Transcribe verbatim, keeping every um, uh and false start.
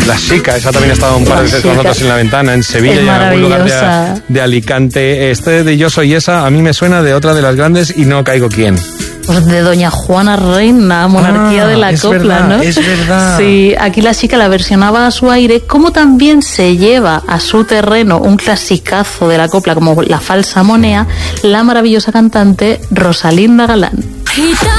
La Chica, esa también ha estado un par de veces con nosotros en La Ventana, en Sevilla y en algún lugar de, de Alicante. Este de Yo Soy Esa a mí me suena de otra de las grandes y no caigo quién. Pues de Doña Juana Reina, Monarquía ah, de la es Copla, verdad, ¿no? Es verdad. Sí, aquí La Chica la versionaba a su aire, como también se lleva a su terreno un clasicazo de la copla como La Falsa Monea, la maravillosa cantante Rosalinda Galán.